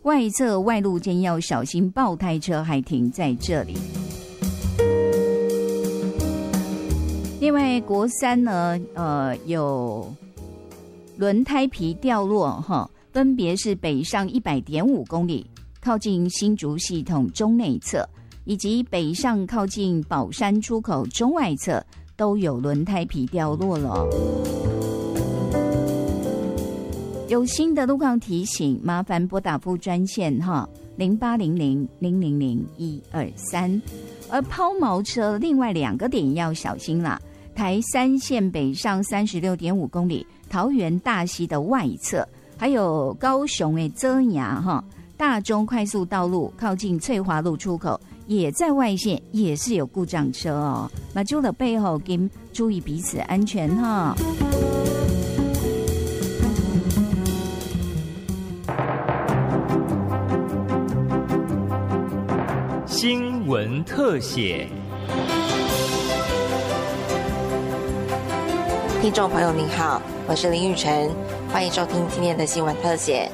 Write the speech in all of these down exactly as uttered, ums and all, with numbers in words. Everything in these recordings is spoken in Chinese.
外侧外路间要小心，爆胎车还停在这里。另外，国三呢，呃，有轮胎皮掉落哈，分别是北上一百点五公里，靠近新竹系统中内侧，以及北上靠近宝山出口中外侧，都有轮胎皮掉落了。有新的路况提醒，麻烦拨打副专线哈，零八零零零零零一二三。而抛锚车另外两个点要小心啦。台三线北上三十六点五公里，桃园大溪的外侧，还有高雄的遮牙哈，大中快速道路靠近翠华路出口也在外线，也是有故障车哦。那就了背后跟注意彼此安全哈。 新闻特写。 听众朋友您好，我是林雨晨，欢迎收听今天的新闻特写。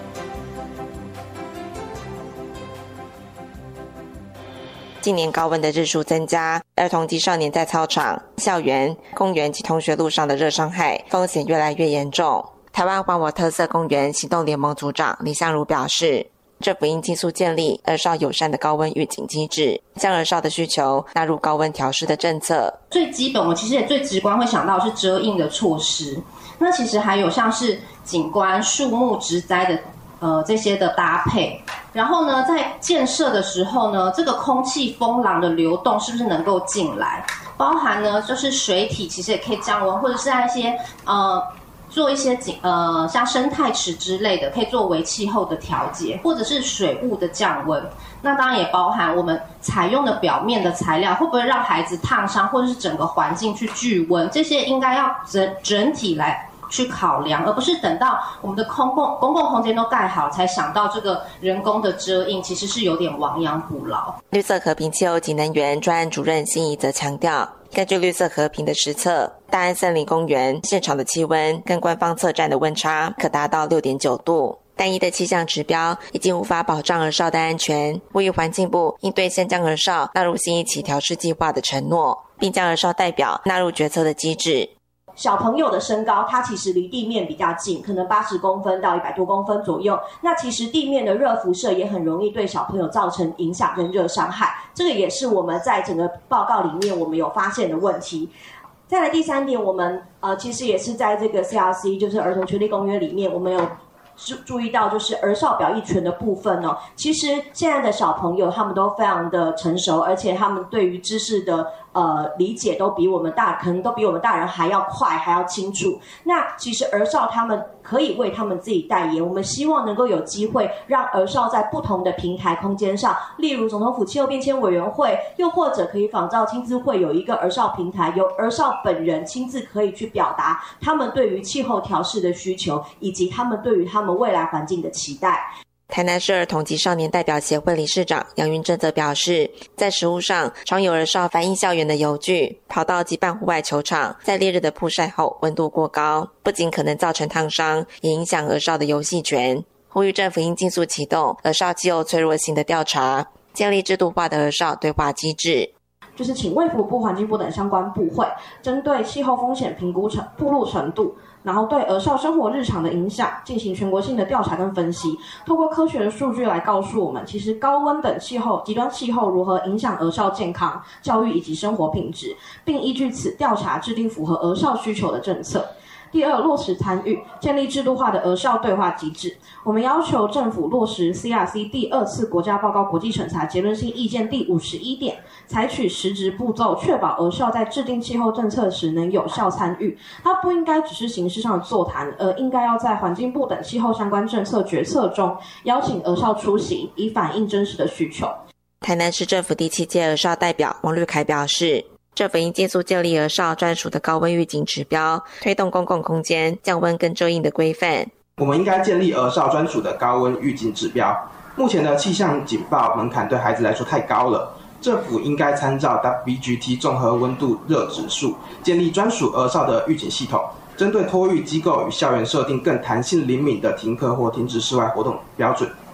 近年高温的日数增加，儿童及少年在操场、校园、公园及同学路上的热伤害风险越来越严重。台湾还我特色公园行动联盟组长李相如表示，政府应尽速建立儿少友善的高温预警机制，将儿少的需求纳入高温调适的政策。 最基本，我其实也最直观会想到的是遮阴的措施。那其实还有像是景观、树木、植栽的呃这些的搭配。然后呢，在建设的时候呢，这个空气风廊的流动是不是能够进来？包含呢，就是水体其实也可以降温，或者是在一些呃。做一些景呃像生态池之类的，可以作为气候的调节，或者是水雾的降温。那当然也包含我们采用的表面的材料会不会让孩子烫伤，或者是整个环境去聚温，这些应该要整整体来去考量，而不是等到我们的公共公共空间都盖好才想到这个人工的遮阴，其实是有点亡羊补牢。 绿色和平气候及能源专案主任辛怡则强调，根据绿色和平的实测，大安森林公园现场的气温跟官方测站的温差可达到 六点九度，单一的气象指标已经无法保障儿少的安全，呼吁环境部应兑现将儿少纳入新一期调适计划的承诺，并将儿少代表纳入决策的机制。 小朋友的身高，它其实离地面比较近，可能八十公分到一百多公分左右。那其实地面的热辐射也很容易对小朋友造成影响跟热伤害，这个也是我们在整个报告里面我们有发现的问题。再来第三点，我们呃其实也是在这个 C R C 就是儿童权利公约里面，我们有注意到就是儿少表意权的部分哦，其实现在的小朋友他们都非常的成熟，而且他们对于知识的呃理解都比我们大，可能都比我们大人还要快，还要清楚。那其实儿少他们可以为他们自己代言，我们希望能够有机会让儿少在不同的平台空间上，例如总统府气候变迁委员会，又或者可以仿照亲自会有一个儿少平台，由儿少本人亲自可以去表达他们对于气候调适的需求，以及他们对于他们未来环境的期待。 台南市儿童及少年代表协会理事长杨云珍则表示，在实务上常有儿少反映校园的游具、跑道及半户外球场在烈日的曝晒后温度过高，不仅可能造成烫伤，也影响儿少的游戏权，呼吁政府应尽速启动儿少气候脆弱性的调查，建立制度化的儿少对话机制。 就是请卫福部、环境部等相关部会针对气候风险评估程暴露程度，然后对儿少生活日常的影响进行全国性的调查跟分析，透过科学的数据来告诉我们，其实高温等气候、极端气候如何影响儿少健康、教育以及生活品质，并依据此调查制定符合儿少需求的政策。第二，落实参与，建立制度化的儿少对话机制。我们要求政府落实 C R C 第二次国家报告国际审查结论性意见第五十一点，采取实质步骤，确保儿少在制定气候政策时能有效参与。它不应该只是形式上的座谈，而应该要在环境部等气候相关政策决策中邀请儿少出席，以反映真实的需求。 台南市政府第七届儿少代表王绿凯表示，政府应尽速建立儿少专属的高温预警指标，推动公共空间降温跟遮阴的规范。 我们应该建立儿少专属的高温预警指标。目前的气象警报门槛对孩子来说太高了，政府应该参照 W G T 综合温度热指数，建立专属儿少的预警系统，针对托育机构与校园设定更弹性灵敏的停课或停止室外活动标准。